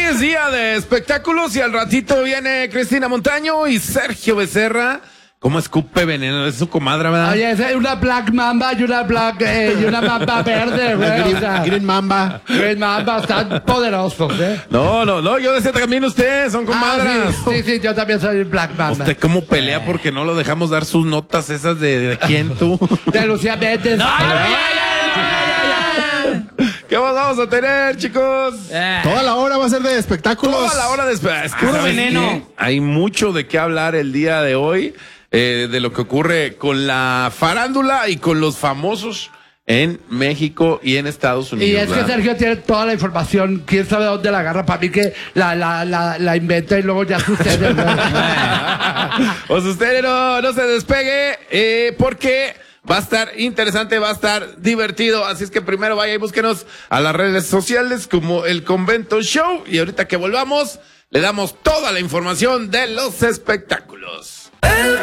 es día de espectáculos y al ratito viene Cristina Montaño y Sergio Becerra. ¿Cómo escupe veneno? Es su comadre, ¿verdad? Oye, es una Black Mamba y una Mamba verde, güey. Green Mamba. Green Mamba, están poderosos, ¿eh? No, yo decía también ustedes, son comadres. Sí, yo también soy Black Mamba. ¿Usted cómo pelea porque no lo dejamos dar sus notas esas de quién tú? De Lucía Méndez. ¿Qué más vamos a tener, chicos? Toda la hora va a ser de espectáculos. Toda la hora de espectáculos. Puro veneno. Hay mucho de qué hablar el día de hoy, de lo que ocurre con la farándula y con los famosos en México y en Estados Unidos. Y es que ¿verdad? Sergio tiene toda la información. ¿Quién sabe dónde la agarra? Para mí que la inventa y luego ya sucede, güey. Pues usted no se despegue, porque va a estar interesante, va a estar divertido. Así es que primero vaya y búsquenos a las redes sociales como El Convento Show. Y ahorita que volvamos, le damos toda la información de los espectáculos.